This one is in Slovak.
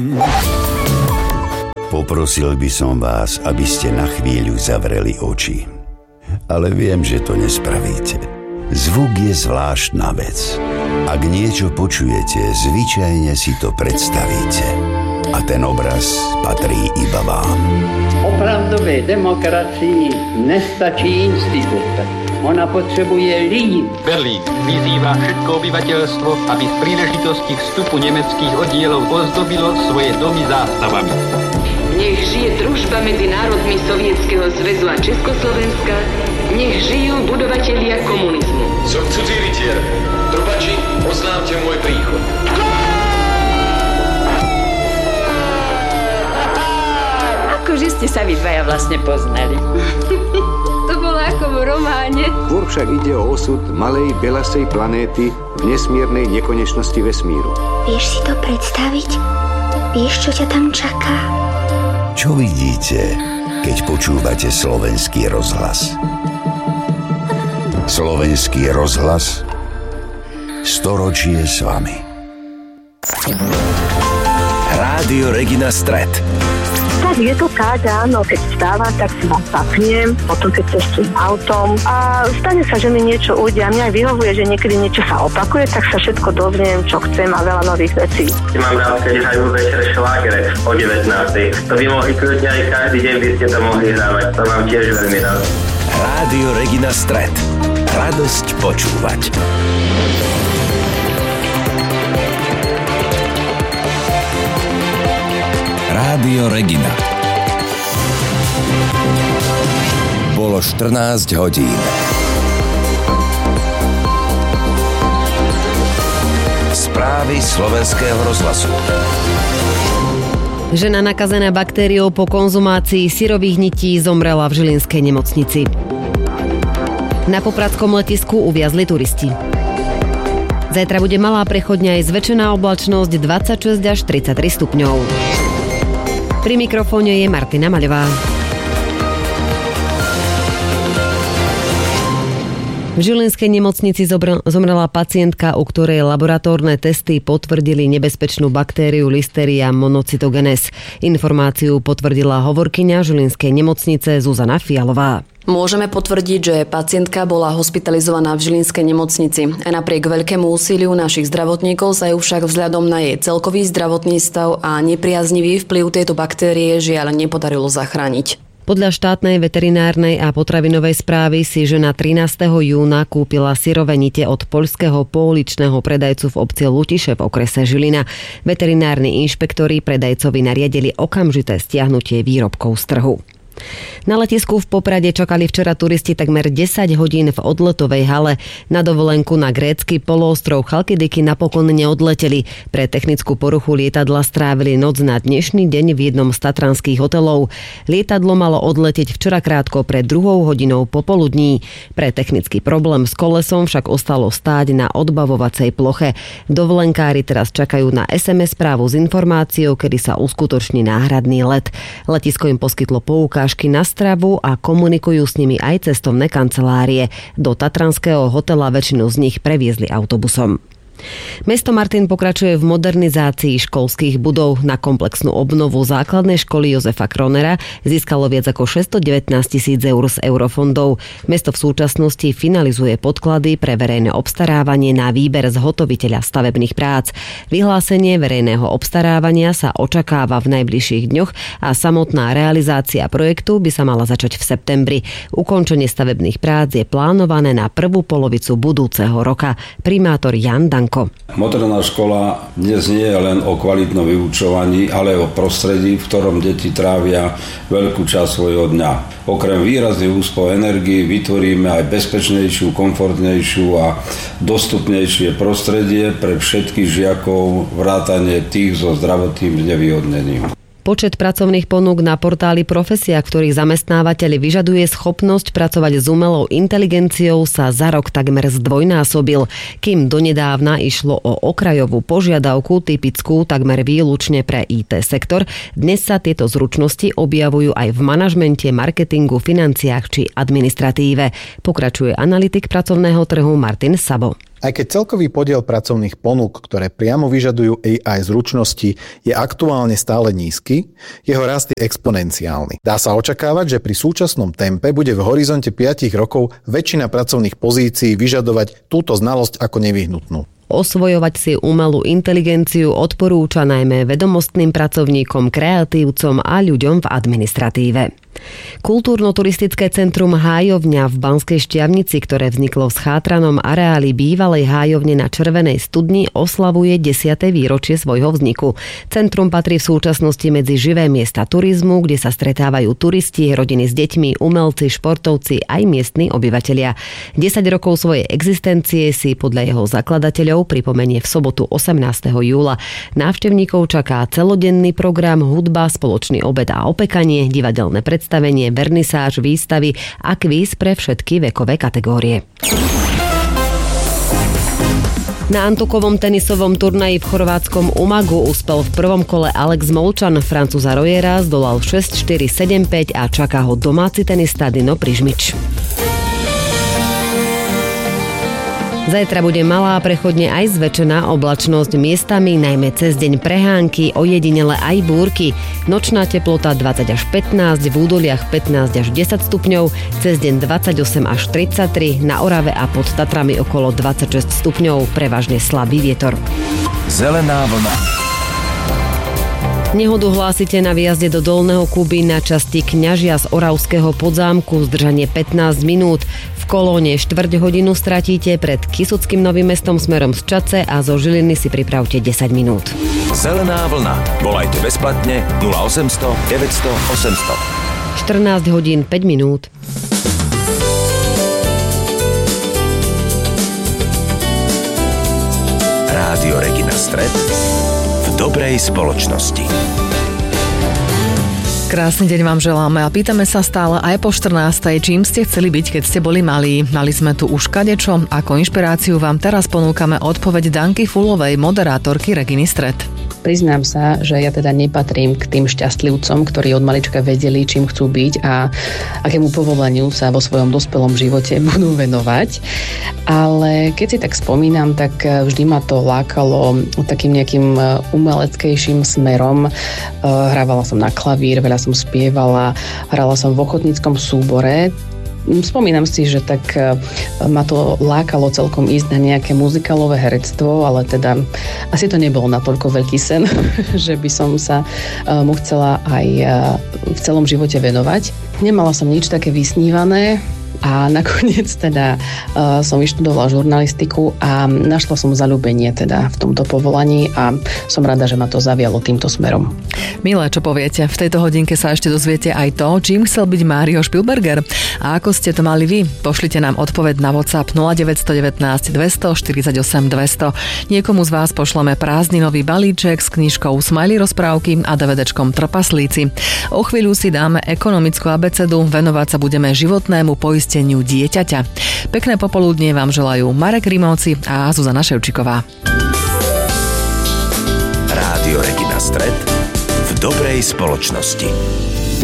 Poprosil by som vás, aby ste na chvíľu zavreli oči. Ale viem, že to nespravíte. Zvuk je zvláštna vec. Ak niečo počujete, zvyčajne si to predstavíte. A ten obraz patrí iba vám. Opravdové demokracii nestačí institut. Ona potřebuje lidi. Berlín vyzývá všetko obyvateľstvo, aby v príležitosti vstupu nemeckých oddielov ozdobilo svoje domy zástavami. Nech žije družba medzi národmi Sovietskeho zväzu a Československa. Nech žijú budovatelia komunizmu. Som cudzí rytier. Trubači, oznámte môj príchod. Akože ste sa vy dvaja vlastne poznali. To bolo ako v románe. Skôr však ide o osud malej belasej planéty v nesmiernej nekonečnosti vesmíru. Vieš si to predstaviť? Vieš, čo ťa tam čaká? Čo vidíte, keď počúvate Slovenský rozhlas? Slovenský rozhlas, storočie s vami. Rádio Regina Stret. Tak je to tak, áno, keď vstávam, tak si vám zapnem, potom keď cestujem autom a stane sa, že mi niečo ujde a mňa aj vyhovuje, že niekedy niečo sa opakuje, tak sa všetko dozviem, čo chcem a veľa nových vecí. Mám rád, keď hrajú večer šlágere o 19. To by mohli kľudne aj každý deň by ste to mohli hrávať, to mám tiež veľmi rád. Rádio Regina Stret. Radosť počúvať. Rádio Regina. Bolo 14 hodín. Správy Slovenského rozhlasu. Žena nakazená baktériou po konzumácii syrových nití zomrela v žilinskej nemocnici. Na popradskom letisku uviazli turisti. Zajtra bude malá prechodňa aj zväčšená oblačnosť 26 až 33 stupňov. Pri mikrofóne je Martina Maľová. V žilinskej nemocnici zomrela pacientka, u ktorej laboratórne testy potvrdili nebezpečnú baktériu Listeria monocytogenes. Informáciu potvrdila hovorkyňa žilinskej nemocnice Zuzana Fialová. Môžeme potvrdiť, že pacientka bola hospitalizovaná v žilinskej nemocnici. A napriek veľkému úsiliu našich zdravotníkov sa ju však vzhľadom na jej celkový zdravotný stav a nepriaznivý vplyv tejto baktérie žiaľ nepodarilo zachrániť. Podľa štátnej veterinárnej a potravinovej správy si žena 13. júna kúpila syrové nite od poľského pouličného predajcu v obci Lutiše v okrese Žilina. Veterinárni inšpektori predajcovi nariadili okamžité stiahnutie výrobkov z trhu. Na letisku v Poprade čakali včera turisti takmer 10 hodín v odletovej hale. Na dovolenku na grécky poloostrov Chalkidiky napokon neodleteli. Pre technickú poruchu lietadla strávili noc na dnešný deň v jednom z tatranských hotelov. Lietadlo malo odletieť včera krátko pred 2 hodinou popoludní. Pre technický problém s kolesom však ostalo stáť na odbavovacej ploche. Dovolenkári teraz čakajú na SMS správu s informáciou, kedy sa uskutoční náhradný let. Letisko im poskytlo poukážky na stravu a komunikujú s nimi aj cestovné kancelárie. Do tatranského hotela väčšinu z nich previezli autobusom. Mesto Martin pokračuje v modernizácii školských budov. Na komplexnú obnovu základnej školy Jozefa Kronera získalo viac ako 619 000 eur z eurofondov. Mesto v súčasnosti finalizuje podklady pre verejné obstarávanie na výber zhotoviteľa stavebných prác. Vyhlásenie verejného obstarávania sa očakáva v najbližších dňoch a samotná realizácia projektu by sa mala začať v septembri. Ukončenie stavebných prác je plánované na prvú polovicu budúceho roka. Primátor Jan Danko. Moderná škola dnes nie je len o kvalitnom vyučovaní, ale o prostredí, v ktorom deti trávia veľkú časť svojho dňa. Okrem výrazných úspor energií vytvoríme aj bezpečnejšiu, komfortnejšiu a dostupnejšie prostredie pre všetkých žiakov, vrátane tých so zdravotným znevýhodnením. Počet pracovných ponúk na portáli Profesia, ktorých zamestnávateľ vyžaduje schopnosť pracovať s umelou inteligenciou, sa za rok takmer zdvojnásobil. Kým donedávna išlo o okrajovú požiadavku typickú takmer výlučne pre IT sektor, dnes sa tieto zručnosti objavujú aj v manažmente, marketingu, financiách či administratíve. Pokračuje analytik pracovného trhu Martin Sabo. Aj keď celkový podiel pracovných ponúk, ktoré priamo vyžadujú AI zručnosti, je aktuálne stále nízky, jeho rast je exponenciálny. Dá sa očakávať, že pri súčasnom tempe bude v horizonte 5 rokov väčšina pracovných pozícií vyžadovať túto znalosť ako nevyhnutnú. Osvojovať si umelú inteligenciu odporúča najmä vedomostným pracovníkom, kreatívcom a ľuďom v administratíve. Kultúrno-turistické centrum Hájovňa v Banskej Štiavnici, ktoré vzniklo v schátranom areáli bývalej hájovne na Červenej studni, oslavuje 10. výročie svojho vzniku. Centrum patrí v súčasnosti medzi živé miesta turizmu, kde sa stretávajú turisti, rodiny s deťmi, umelci, športovci aj miestni obyvatelia. 10 rokov svojej existencie si podľa jeho zakladateľov pripomenie v sobotu 18. júla. Návštevníkov čaká celodenný program, hudba, spoločný obed a opekanie, divadelné predstavenie, vernisáž, výstavy a kvíz pre všetky vekové kategórie. Na Antukovom tenisovom turnaji v chorvátskom Umagu uspel v prvom kole Alex Molčan. Francúza Rojera zdolal 6-4, 7-5 a čaká ho domáci tenista Dino Prižmič. Zajtra bude malá prechodne aj zväčšená oblačnosť, miestami najmä cez deň prehánky, ojedinele aj búrky. Nočná teplota 20 až 15, v údoliach 15 až 10 stupňov, cez deň 28 až 33, na Orave a pod Tatrami okolo 26 stupňov, prevažne slabý vietor. Zelená vlna. Nehodu hlásite na výjazde do Dolného Kuby na časti Kňažia z Oravského Podzámku, zdržanie 15 minút. V kolóne 4 hodinu stratíte pred Kysuckým Novým Mestom smerom z Čace a zo Žiliny si pripravte 10 minút. Zelená vlna. Volajte bezplatne 0800 900 800. 14 hodín 5 minút. Rádio Regina Stret v dobrej spoločnosti. Krásny deň vám želáme a pýtame sa stále aj po 14. čím ste chceli byť, keď ste boli malí. Mali sme tu už kadečo. Ako inšpiráciu vám teraz ponúkame odpoveď Danky Fulovej, moderátorky Reginy Stret. Priznám sa, že ja teda nepatrím k tým šťastlivcom, ktorí od malička vedeli, čím chcú byť a akému povolaniu sa vo svojom dospelom živote budú venovať. Ale keď si tak spomínam, tak vždy ma to lákalo takým nejakým umeleckejším smerom. Hrávala som na klavír, veľa som spievala, hrala som v ochotníckom súbore. Spomínam si, že tak ma to lákalo celkom ísť na nejaké muzikálové herectvo, ale teda asi to nebol natoľko veľký sen, že by som sa mu chcela aj v celom živote venovať. Nemala som nič také vysnívané a nakoniec teda som vyštudovala žurnalistiku a našla som zaľúbenie teda v tomto povolaní a som rada, že ma to zavialo týmto smerom. Milé, čo poviete? V tejto hodinke sa ešte dozviete aj to, čím chcel byť Mário Špilberger. A ako ste to mali vy? Pošlite nám odpoveď na WhatsApp 0919 248 200. Niekomu z vás pošleme prázdninový balíček s knižkou Smiley rozprávky a DVDčkom Trpaslíci. O chvíľu si dáme ekonomickú abecedu, venovať sa budeme životnému poisteniu dieťaťa. Pekné popoludnie vám želajú Marek Rimovci a Zuzana Ševčiková. Rádio Regina Stret v dobrej spoločnosti.